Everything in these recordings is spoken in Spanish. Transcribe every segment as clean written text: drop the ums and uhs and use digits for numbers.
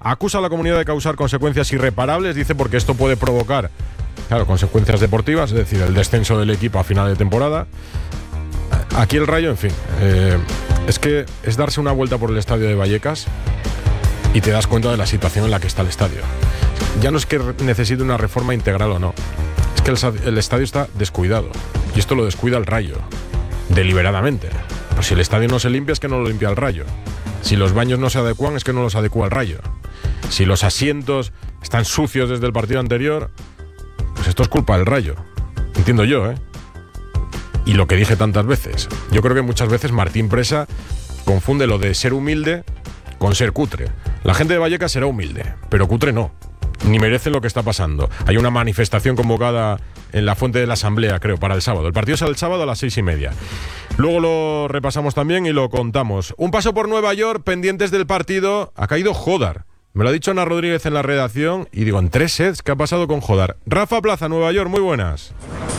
acusa a la comunidad de causar consecuencias irreparables, dice, porque esto puede provocar, claro, consecuencias deportivas, es decir, el descenso del equipo a final de temporada. Aquí el Rayo, en fin, es que es darse una vuelta por el estadio de Vallecas y te das cuenta de la situación en la que está el estadio. Ya no es que necesite una reforma integral o no, es que el estadio está descuidado, y esto lo descuida el Rayo, deliberadamente. Pues si el estadio no se limpia, es que no lo limpia el Rayo. Si los baños no se adecuan, es que no los adecua el Rayo. Si los asientos están sucios desde el partido anterior, pues esto es culpa del Rayo. Entiendo yo, ¿eh? Y lo que dije tantas veces. Yo creo que muchas veces Martín Presa confunde lo de ser humilde con ser cutre. La gente de Vallecas será humilde, pero cutre no. Ni merecen lo que está pasando. Hay una manifestación convocada en la Fuente de la Asamblea, creo, para el sábado. El partido es el sábado a las 6:30. Luego lo repasamos también y lo contamos. Un paso por Nueva York, pendientes del partido. Ha caído Jodar. Me lo ha dicho Ana Rodríguez en la redacción y digo, en 3 sets, ¿qué ha pasado con Jodar? Rafa Plaza, Nueva York, muy buenas.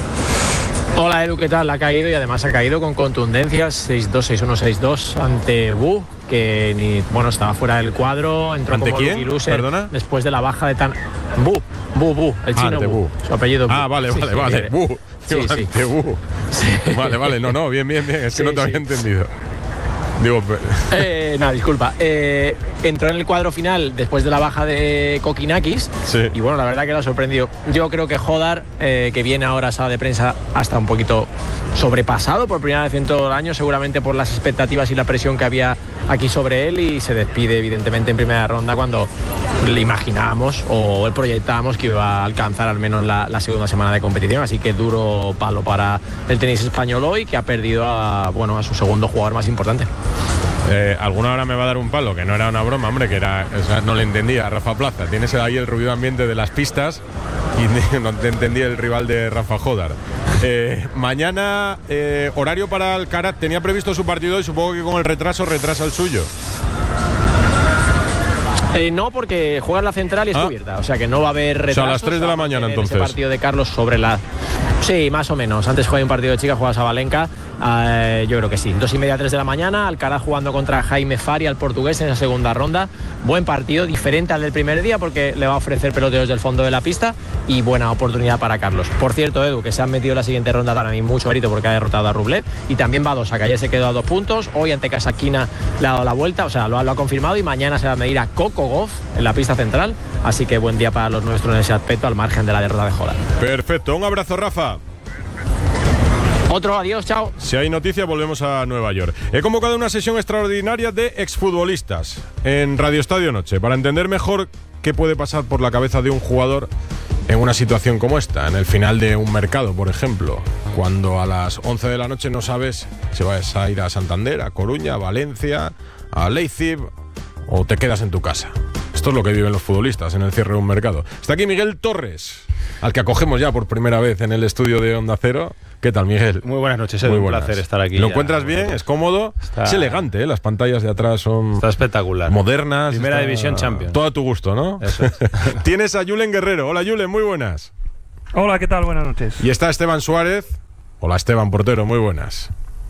Hola Edu, ¿qué tal? Ha caído y además ha caído con contundencias, 6-2, 6-1, 6-2 ante Wu, que estaba fuera del cuadro, entró ¿Ante como quién? Lucky loser. ¿Perdona? Después de la baja de Bu, el chino Wu, su apellido Wu. Vale, Wu. Sí. Wu. Sí. Vale, no, bien, es que no te había entendido. Digo, disculpa. Entró en el cuadro final después de la baja de Kokinakis. Sí. Y bueno, la verdad que lo ha sorprendido. Yo creo que Jodar, que viene ahora a sala de prensa, hasta un poquito sobrepasado por primera vez en todo el año, seguramente por las expectativas y la presión que había aquí sobre él, y se despide evidentemente en primera ronda cuando le imaginábamos o proyectábamos que iba a alcanzar al menos la segunda semana de competición. Así que duro palo para el tenis español hoy, que ha perdido a su segundo jugador más importante. Alguna hora me va a dar un palo, que no era una broma, hombre, que era, no le entendía a Rafa Plaza. Tienes ahí el ruido ambiente de las pistas y no te entendía el rival de Rafa Jodar. Mañana, horario para Alcaraz. Tenía previsto su partido y supongo que con el retrasa el suyo. No, porque juega en la central y es cubierta, o sea que no va a haber retrasos. O sea, a las 3 de la mañana entonces. Ese partido de Carlos sobre la... Sí, más o menos. Antes juega un partido de chicas, juega Sabalenka. Yo creo que sí. 2:30, 3 de la mañana. Alcaraz jugando contra Jaime Faria, el portugués, en esa segunda ronda. Buen partido, diferente al del primer día, porque le va a ofrecer peloteos del fondo de la pista y buena oportunidad para Carlos. Por cierto, Edu, que se han metido en la siguiente ronda, para mí mucho mérito, porque ha derrotado a Rublev. Y también Badosa, que ayer se quedó a 2 puntos. Hoy ante Kasatkina le ha dado la vuelta, o sea, lo ha confirmado, y mañana se va a medir a Coco Gauff en la pista central. Así que buen día para los nuestros en ese aspecto, al margen de la derrota de Jodar. Perfecto, un abrazo, Rafa. Otro, adiós, chao. Si hay noticia, volvemos a Nueva York. He convocado una sesión extraordinaria de exfutbolistas en Radio Estadio Noche para entender mejor qué puede pasar por la cabeza de un jugador en una situación como esta, en el final de un mercado, por ejemplo, cuando a las 11 de la noche no sabes si vas a ir a Santander, a Coruña, a Valencia, a Leipzig, o te quedas en tu casa. Esto es lo que viven los futbolistas en el cierre de un mercado. Está aquí Miguel Torres, al que acogemos ya por primera vez en el estudio de Onda Cero. ¿Qué tal, Miguel? Muy buenas noches, Edu. Un placer estar aquí. ¿Lo encuentras bien? ¿Es cómodo? Es elegante, ¿eh? Las pantallas de atrás son... Está espectacular. Modernas. Primera División Champions. Todo a tu gusto, ¿no? Eso es. Tienes a Julen Guerrero. Hola, Julen, muy buenas. Hola, ¿qué tal? Buenas noches. Y está Esteban Suárez. Hola, Esteban Portero, muy buenas.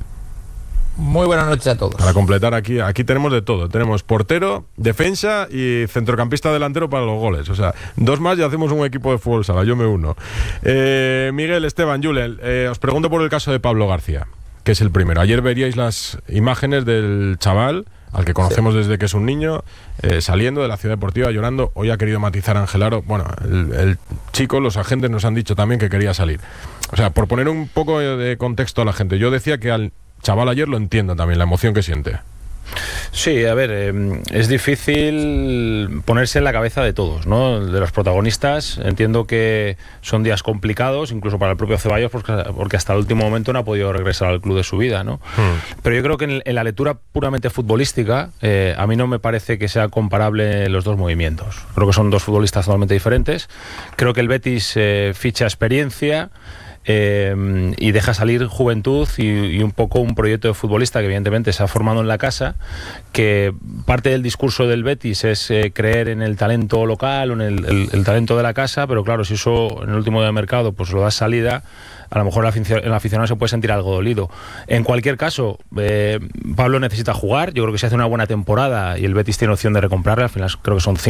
Muy buenas noches a todos. Para completar, aquí tenemos de todo. Tenemos portero, defensa y centrocampista delantero para los goles. O sea, 2 más y hacemos un equipo de fútbol sala. Yo me uno. Miguel, Esteban, Julen, os pregunto por el caso de Pablo García, que es el primero. Ayer veríais las imágenes del chaval, al que conocemos desde que es un niño, saliendo de la Ciudad Deportiva llorando. Hoy ha querido matizar Angelaro. Bueno, el chico, los agentes nos han dicho también que quería salir. O sea, por poner un poco de contexto a la gente, yo decía que al chaval ayer lo entiendo también, la emoción que siente. Sí, a ver, es difícil ponerse en la cabeza de todos, ¿no? De los protagonistas. Entiendo que son días complicados, incluso para el propio Ceballos, porque hasta el último momento no ha podido regresar al club de su vida, ¿no? Pero yo creo que en la lectura puramente futbolística, a mí no me parece que sea comparable los dos movimientos. Creo que son dos futbolistas totalmente diferentes. Creo que el Betis ficha experiencia, y deja salir juventud y un poco un proyecto de futbolista que evidentemente se ha formado en la casa, que parte del discurso del Betis es creer en el talento local o en el talento de la casa, pero claro, si eso en el último día de mercado pues lo das salida, a lo mejor el aficionado se puede sentir algo dolido. En cualquier caso, Pablo necesita jugar. Yo creo que si hace una buena temporada y el Betis tiene opción de recomprarle, al final creo que son